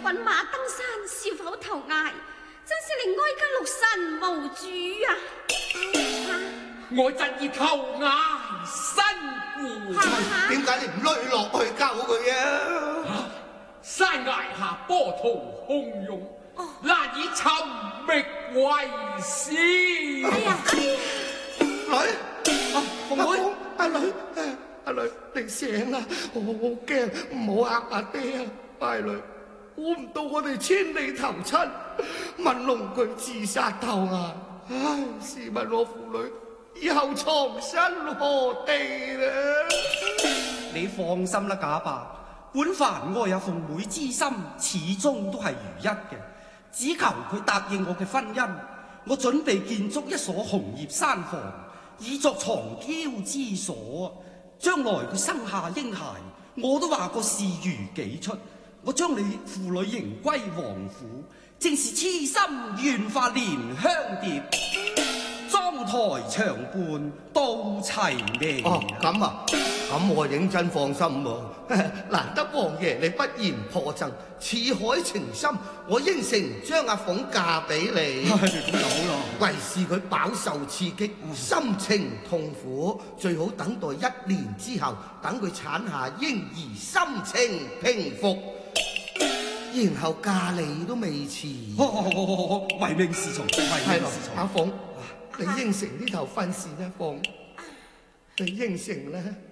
滾馬登山，是否投崖？真是令哀家六神無主啊！ 我真要投崖身故。 點解你唔累落去救佢啊？ 山崖下波濤洶湧，難以尋覓為師。 哎呀， 女， 鳳妹， 阿女，你醒啦！我好驚，唔好嚇阿爹啊！拜女，估唔到我哋千里投親，問龍佢自殺投崖。唉，試問我父女以後藏身何地啦？ 你放心啦，賈伯。本凡愛有鳳妹之心，始終都係如一嘅，只求佢答應我嘅婚姻。我準備建築一所紅葉山房，以作藏嬌之所。將來佢生下嬰孩，我都話過視如己出。我將你父女迎歸王府，正是痴心願化蓮香蝶，妝台長伴到齊眉。 哦，咁啊，咁我認真放心喎。難得王爺你不言破贈，似海情深，我應承將阿鳳嫁俾你。 咁就好啦。 為是佢飽受刺激，心情痛苦，最好等待1年之後，等佢產下嬰兒，心情平復，然後嫁你都未遲。 好，唯命是從， 係咯，阿鳳，你應承呢頭婚事啦，鳳，你應承啦。